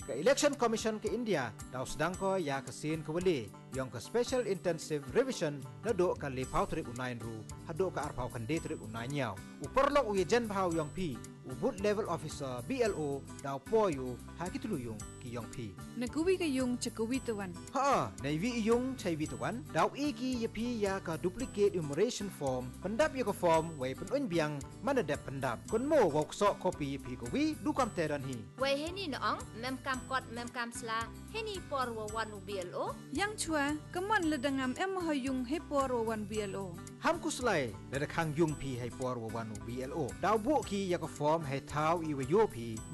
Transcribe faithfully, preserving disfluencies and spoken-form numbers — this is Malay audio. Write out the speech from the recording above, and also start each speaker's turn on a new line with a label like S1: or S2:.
S1: ke Election Commission ke India dau sedang ko ya kesin ke wali yang ke Special Intensive Revision nadok kan le pau trip unain ru hadok ka arpau kan de trip unai nyau uperlok uye jen pau yang pi ubut level officer B L O dau po yu ha kituluyung ki yang pi
S2: Nagui ka yung chakawi tawan.
S1: ha nei wi yung chai wi tawan dau i ki ye pi ya ka duplicate enumeration form pendap ye ka form wei pen un biang manadap pendap kon mo wok so copy pi ko wi du kam teran hi
S3: Wai heni noong mem kam kot mem kam sla heni por wa wanu B L O
S2: Yang chua kaman ledangam em hayung hepor wan B L O.
S1: ham kuslai le khang yung pi hai por wa wanu B L O dau bu ki ya ka form hai thau i we yo pi